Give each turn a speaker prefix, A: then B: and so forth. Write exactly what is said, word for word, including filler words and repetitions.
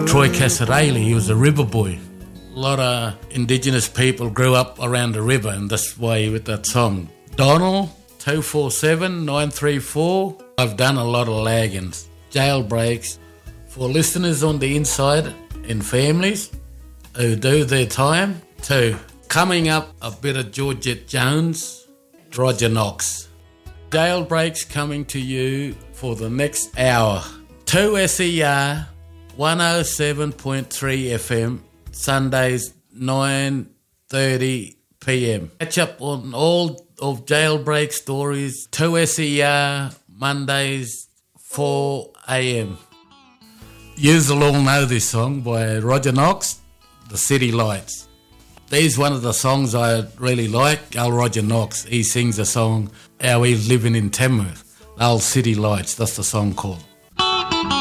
A: Troy Casarelli, he was a river boy. A lot of Indigenous people grew up around the river, and that's why he wrote that song. Donald, two four seven, nine three four. I've done a lot of laggings, jailbreaks. For listeners on the inside and families who do their time, too. Coming up, a bit of Georgette Jones, Roger Knox. Jailbreaks coming to you for the next hour. two S E R, one oh seven point three F M, Sundays, nine thirty p.m. Catch up on all of Jailbreak stories, two S E R, Mondays, four a.m. You'll all know this song by Roger Knox, The City Lights. This is one of the songs I really like. Old Roger Knox, he sings a song, how he's living in Tamworth. The old City Lights, that's the song called.